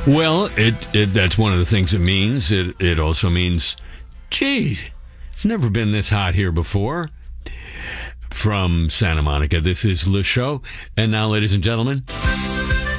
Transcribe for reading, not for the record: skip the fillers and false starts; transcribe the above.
Well, that's one of the things it means. It also means, gee, it's never been this hot here before. From Santa Monica, this is Le Show. And now, ladies and gentlemen,